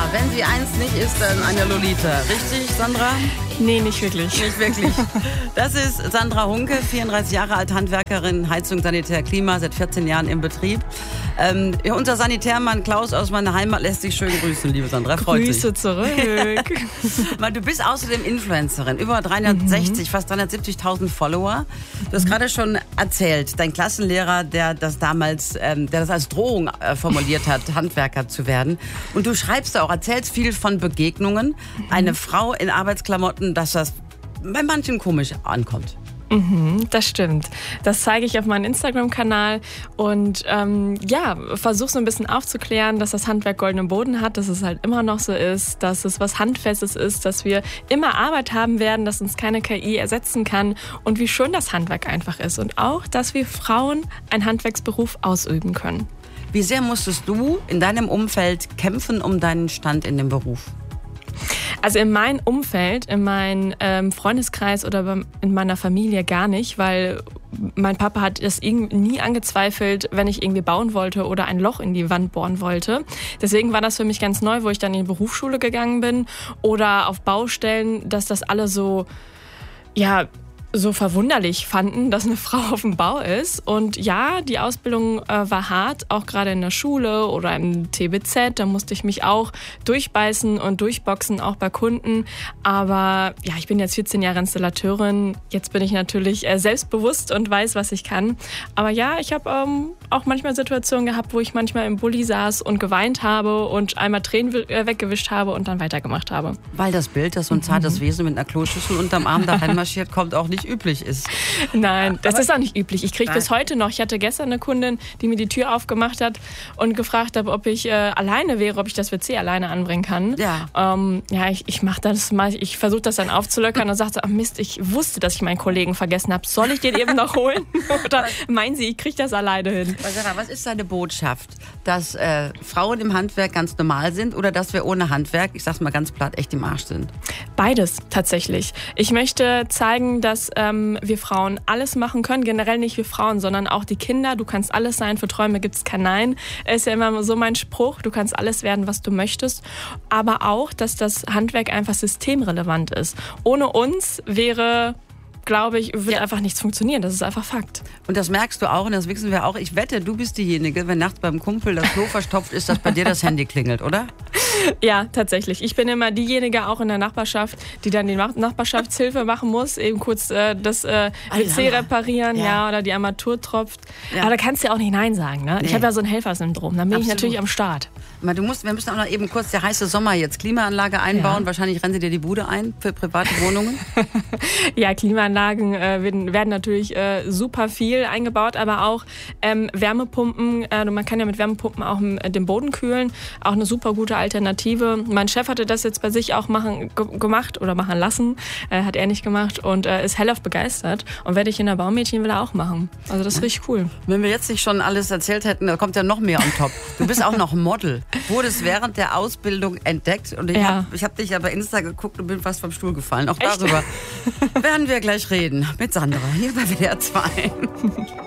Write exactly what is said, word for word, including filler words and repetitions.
wenn sie eins nicht ist, dann eine Lolita. Richtig, Sandra? Nee, nicht wirklich. Nicht wirklich. Das ist Sandra Hunke, vierunddreißig Jahre alt, Handwerkerin, Heizung, Sanitär, Klima, seit vierzehn Jahren im Betrieb. Ähm, unser Sanitärmann Klaus aus meiner Heimat lässt dich schön grüßen, liebe Sandra. Freut Grüße sich. zurück. Du bist außerdem Influencerin, über dreihundertsechzig, mhm. fast dreihundertsiebzigtausend Follower. Du hast mhm. gerade schon erzählt, dein Klassenlehrer, der das damals, ähm, der das als Drohung äh, formuliert hat, Handwerker zu werden. Und du schreibst auch, erzählst viel von Begegnungen. Mhm. Eine Frau in Arbeitsklamotten, dass das bei manchen komisch ankommt. Mhm, das stimmt. Das zeige ich auf meinem Instagram-Kanal und ähm, ja, versuche so ein bisschen aufzuklären, dass das Handwerk goldenen Boden hat, dass es halt immer noch so ist, dass es was Handfestes ist, dass wir immer Arbeit haben werden, dass uns keine K I ersetzen kann und wie schön das Handwerk einfach ist und auch, dass wir Frauen einen Handwerksberuf ausüben können. Wie sehr musstest du in deinem Umfeld kämpfen um deinen Stand in dem Beruf? Also in meinem Umfeld, in meinem ähm, Freundeskreis oder in meiner Familie gar nicht, weil mein Papa hat es nie angezweifelt, wenn ich irgendwie bauen wollte oder ein Loch in die Wand bohren wollte. Deswegen war das für mich ganz neu, wo ich dann in die Berufsschule gegangen bin oder auf Baustellen, dass das alle so, ja, so verwunderlich fanden, dass eine Frau auf dem Bau ist. Und ja, die Ausbildung äh, war hart, auch gerade in der Schule oder im T B Z. Da musste ich mich auch durchbeißen und durchboxen, auch bei Kunden. Aber ja, ich bin jetzt vierzehn Jahre Installateurin. Jetzt bin ich natürlich äh, selbstbewusst und weiß, was ich kann. Aber ja, ich habe ähm, auch manchmal Situationen gehabt, wo ich manchmal im Bulli saß und geweint habe und einmal Tränen äh, weggewischt habe und dann weitergemacht habe. Weil das Bild, dass so ein zartes mhm. Wesen mit einer Kloschüssel unterm Arm da reinmarschiert, kommt auch nicht üblich ist. Nein, das Aber ist auch nicht üblich. Ich kriege bis heute noch. Ich hatte gestern eine Kundin, die mir die Tür aufgemacht hat und gefragt hat, ob ich äh, alleine wäre, ob ich das W C alleine anbringen kann. Ja, ähm, ja ich, ich mache das mal. Ich versuche das dann aufzulöckern und sagte, ach Mist, ich wusste, dass ich meinen Kollegen vergessen habe. Soll ich den eben noch holen? Oder meinen Sie, ich kriege das alleine hin? Was ist deine Botschaft? Dass äh, Frauen im Handwerk ganz normal sind oder dass wir ohne Handwerk, ich sag's mal ganz platt, echt im Arsch sind? Beides tatsächlich. Ich möchte zeigen, dass ähm, wir Frauen alles machen können. Generell nicht wir Frauen, sondern auch die Kinder. Du kannst alles sein. Für Träume gibt es kein Nein. Ist ja immer so mein Spruch. Du kannst alles werden, was du möchtest. Aber auch, dass das Handwerk einfach systemrelevant ist. Ohne uns wäre... glaube ich, wird ja. einfach nichts funktionieren. Das ist einfach Fakt. Und das merkst du auch und das wissen wir auch. Ich wette, du bist diejenige, wenn nachts beim Kumpel das Klo verstopft ist, dass bei dir das Handy klingelt, oder? Ja, tatsächlich. Ich bin immer diejenige auch in der Nachbarschaft, die dann die Nachbarschaftshilfe machen muss, eben kurz äh, das äh, W C reparieren, ja. ja, oder die Armatur tropft. Ja. Aber da kannst du ja auch nicht Nein sagen, ne? Nee. Ich habe ja so ein Helfersyndrom. Dann bin Absolut. ich natürlich am Start. Du musst, wir müssen auch noch eben kurz, der heiße Sommer jetzt, Klimaanlage einbauen. Ja. Wahrscheinlich rennen sie dir die Bude ein für private Wohnungen. Ja, Klimaanlagen äh, werden, werden natürlich äh, super viel eingebaut, aber auch ähm, Wärmepumpen. Äh, man kann ja mit Wärmepumpen auch äh, den Boden kühlen. Auch eine super gute Alternative. Mein Chef hatte das jetzt bei sich auch machen, ge- gemacht oder machen lassen. Äh, hat er nicht gemacht und äh, ist hellauf begeistert. Und werde ich in der Baumädchenvilla auch machen. Also das ist richtig cool. Wenn wir jetzt nicht schon alles erzählt hätten, da kommt ja noch mehr on top. Du bist auch noch Model. Wurdest während der Ausbildung entdeckt und ich ja. habe hab dich ja bei Insta geguckt und bin fast vom Stuhl gefallen. Auch Echt? darüber werden wir gleich reden mit Sandra hier bei W D R zwei.